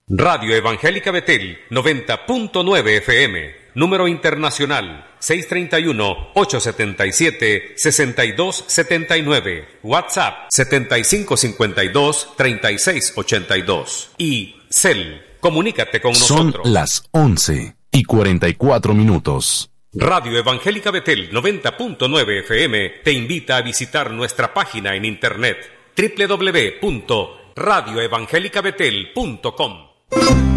Radio Evangélica Betel 90.9 FM, número internacional 631-877-6279, WhatsApp 7552-3682 y Cel. Comunícate con nosotros. Son las 11:44. Radio Evangélica Betel 90.9 FM te invita a visitar nuestra página en internet www.radioevangelicabetel.com.